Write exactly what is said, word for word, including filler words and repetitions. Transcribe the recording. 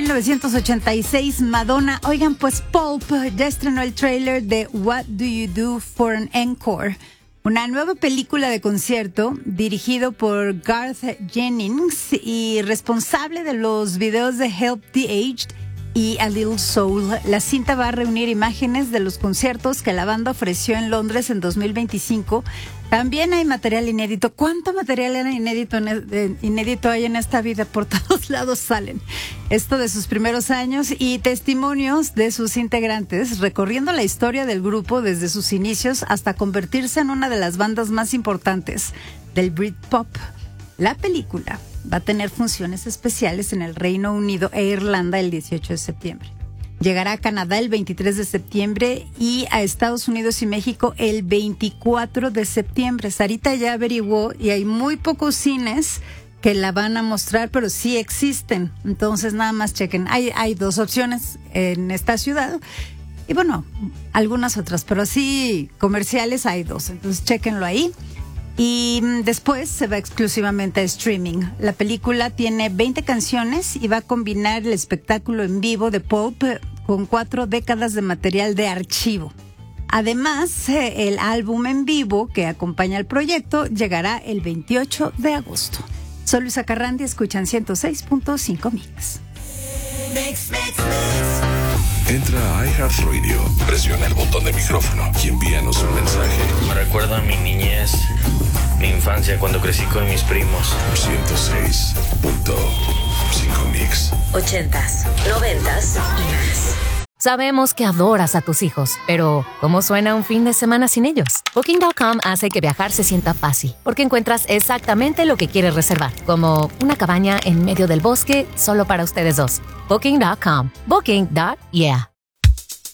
mil novecientos ochenta y seis, Madonna. Oigan, pues Pulp ya estrenó el tráiler de What Do You Do for an Encore, una nueva película de concierto dirigido por Garth Jennings y responsable de los videos de Help the Aged y A Little Soul. La cinta va a reunir imágenes de los conciertos que la banda ofreció en Londres en dos mil veinticinco. También hay material inédito. ¿Cuánto material inédito, inédito hay en esta vida? Por todos lados salen. Esto de sus primeros años y testimonios de sus integrantes, recorriendo la historia del grupo desde sus inicios hasta convertirse en una de las bandas más importantes del Britpop. La película va a tener funciones especiales en el Reino Unido e Irlanda el dieciocho de septiembre. Llegará a Canadá el veintitrés de septiembre y a Estados Unidos y México el veinticuatro de septiembre. Sarita ya averiguó y hay muy pocos cines que la van a mostrar, pero sí existen. Entonces nada más chequen. Hay, hay dos opciones en esta ciudad y bueno, algunas otras, pero sí comerciales hay dos. Entonces chequenlo ahí. Y después se va exclusivamente a streaming. La película tiene veinte canciones y va a combinar el espectáculo en vivo de Pulp con cuatro décadas de material de archivo. Además, el álbum en vivo que acompaña al proyecto llegará el veintiocho de agosto. Soy Luisa Carrandi, escuchan ciento seis punto cinco Mix. Mix, mix, mix. Entra a iHeartRadio, presiona el botón de micrófono y envíanos un mensaje. Me recuerda a mi niñez, mi infancia cuando crecí con mis primos. ciento seis punto cinco Mix. Ochentas, noventas y más. Sabemos que adoras a tus hijos, pero ¿cómo suena un fin de semana sin ellos? Booking punto com hace que viajar se sienta fácil, porque encuentras exactamente lo que quieres reservar, como una cabaña en medio del bosque solo para ustedes dos. Booking punto com. Booking. Yeah.